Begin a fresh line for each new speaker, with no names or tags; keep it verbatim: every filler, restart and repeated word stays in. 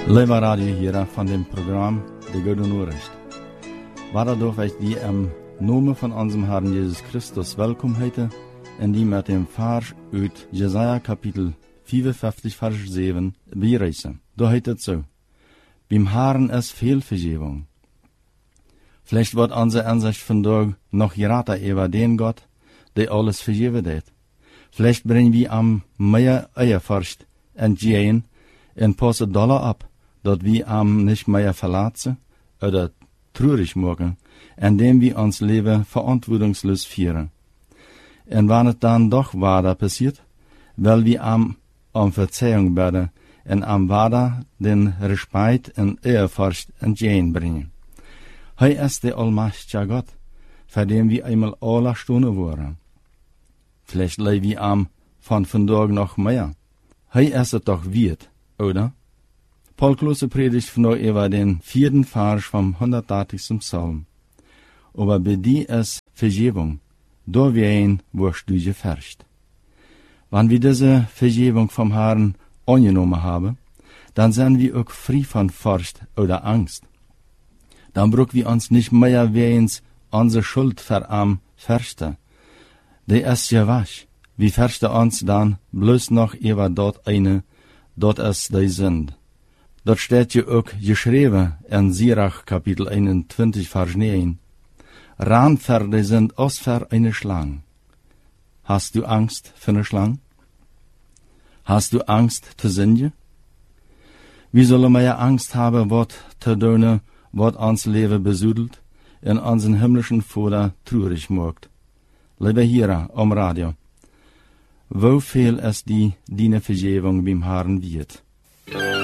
Lieve radioheren van dem Programm De Goede Nachricht. Waar doch ich die im Namen von unserem Herrn Jesus Christus welkom heite en die mit dem Vers uit Jesaja Kapitel vierundvierzig, Vers sieben bereisen. Da heet het so: Beim Herrn ist viel Vergebung. Vielleicht wird unsere Ansicht von Tag noch geraten über den Gott, der alles vergeben hat. Vielleicht bringen wir am mehr Eierfurcht entgehen und passen Dollar ab, dass wir am nicht mehr verlassen oder traurig machen, indem wir uns Leben verantwortungslos führen. Und wenn es dann doch weiter passiert, weil wir am um Verzeihung beten und am weiter den Respekt und Ehrfurcht entgegenbringen. Hij ist der allmächtige Gott, für den wir einmal alle Stunden waren. Vielleicht leben wir am von vandaag noch mehr. Hij ist es doch wert, oder? Paul Klose predigt vandaag über den vierten Vers vom hundertachtigsten Psalm. Aber bei dir ist Vergebung, da wir ihn, wo du gefärscht. Wenn wir diese Vergebung vom Herrn angenommen haben, dann sind wir auch frei von Furcht oder Angst. Dann brauchen wir uns nicht mehr wegen unsere Schuld für am fürchten. Der ist ja wasch. Wir fürchten uns dann bloß noch über dort eine, dort ist die Sünde. Dort steht ja auch geschrieben in Sirach Kapitel einundzwanzig, Vers neun. Ran für die Sünde aus für eine Schlange. Hast du Angst für eine Schlange? Hast du Angst zu sündigen? Wie sollen wir ja Angst haben, was zu tun, was uns Leben besudelt und unseren himmlischen Vater traurig macht? Liebe hier am Radio, wo viel ist die, deine Vergebung beim Herrn wird?